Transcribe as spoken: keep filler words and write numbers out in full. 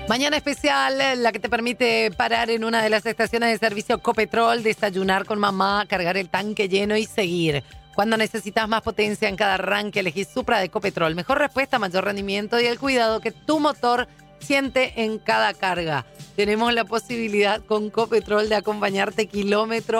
Mañana especial, la que te permite parar en una de las estaciones de servicio Copetrol, desayunar con mamá, cargar el tanque lleno y seguir. Cuando necesitas más potencia en cada arranque, elegís Supra de Copetrol. Mejor respuesta, mayor rendimiento y el cuidado que tu motor siente en cada carga. Tenemos la posibilidad con Copetrol de acompañarte kilómetro